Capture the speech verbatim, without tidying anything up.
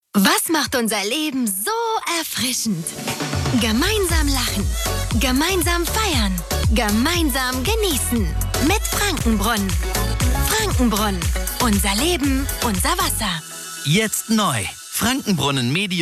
Was macht unser Leben so erfrischend? Gemeinsam lachen, gemeinsam feiern, gemeinsam genießen. Mit Frankenbrunnen. Frankenbrunnen. Unser Leben, unser Wasser. Jetzt neu. Frankenbrunnen Medium.